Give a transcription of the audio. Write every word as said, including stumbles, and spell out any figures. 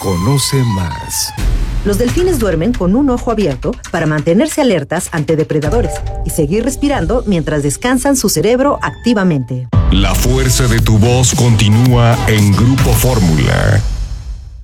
Conoce más. Los delfines duermen con un ojo abierto para mantenerse alertas ante depredadores y seguir respirando mientras descansan su cerebro activamente. La fuerza de tu voz continúa en Grupo Fórmula.